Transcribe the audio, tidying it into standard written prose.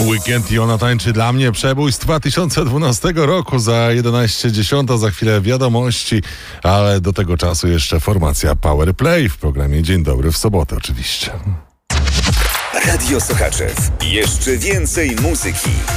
Weekend i ona tańczy dla mnie. Przebój z 2012 roku za 11:10. Za chwilę wiadomości, ale do tego czasu jeszcze formacja Power Play w programie Dzień Dobry w sobotę oczywiście. Radio Sochaczew. Jeszcze więcej muzyki.